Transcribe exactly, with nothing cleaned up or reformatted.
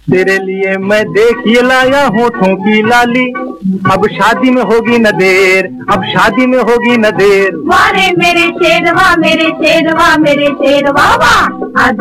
तेरे लिए मैं देखिए लाया होठों की लाली, अब शादी में होगी न देर, अब शादी में होगी न देर। वारे मेरे शेरवा मेरे शेरवा मेरे शेरवा वाह।